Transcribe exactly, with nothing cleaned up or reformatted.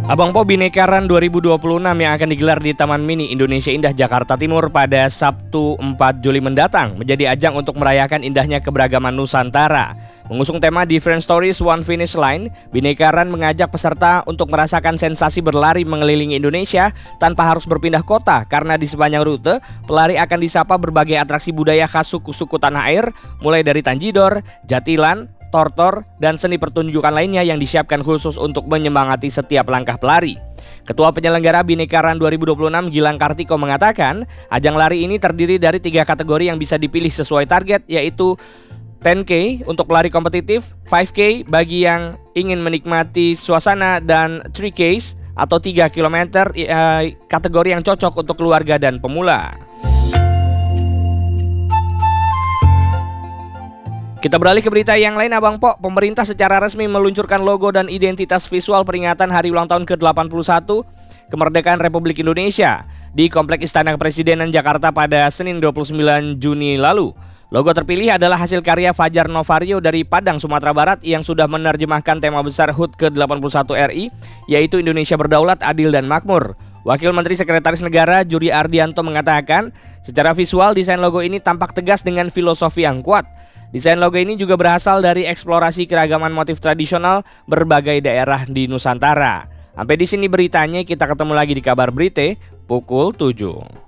Abang Po Bhinneka Run dua ribu dua puluh enam yang akan digelar di Taman Mini Indonesia Indah Jakarta Timur pada Sabtu empat Juli mendatang menjadi ajang untuk merayakan indahnya keberagaman Nusantara. Mengusung tema Different Stories One Finish Line, Bhinneka Run mengajak peserta untuk merasakan sensasi berlari mengelilingi Indonesia tanpa harus berpindah kota, karena di sepanjang rute, pelari akan disapa berbagai atraksi budaya khas suku-suku tanah air, mulai dari Tanjidor, Jatilan, tortor, dan seni pertunjukan lainnya yang disiapkan khusus untuk menyemangati setiap langkah pelari. Ketua penyelenggara Bhinneka Run dua ribu dua puluh enam Gilang Kartiko mengatakan, ajang lari ini terdiri dari tiga kategori yang bisa dipilih sesuai target, yaitu sepuluh K untuk pelari kompetitif, lima K bagi yang ingin menikmati suasana, dan tiga K atau tiga kilometer eh, kategori yang cocok untuk keluarga dan pemula. Kita beralih ke berita yang lain, Abang Po. Pemerintah secara resmi meluncurkan logo dan identitas visual peringatan Hari Ulang Tahun ke delapan puluh satu Kemerdekaan Republik Indonesia di Kompleks Istana Kepresidenan Jakarta pada Senin dua puluh sembilan Juni lalu. Logo terpilih adalah hasil karya Fajar Novario dari Padang, Sumatera Barat yang sudah menerjemahkan tema besar H U T ke delapan puluh satu R I, yaitu Indonesia Berdaulat, Adil, dan Makmur. Wakil Menteri Sekretaris Negara Juri Ardianto mengatakan, secara visual desain logo ini tampak tegas dengan filosofi yang kuat. Desain logo ini juga berasal dari eksplorasi keragaman motif tradisional berbagai daerah di Nusantara. Sampai di sini beritanya, kita ketemu lagi di Kabar Berite pukul tujuh.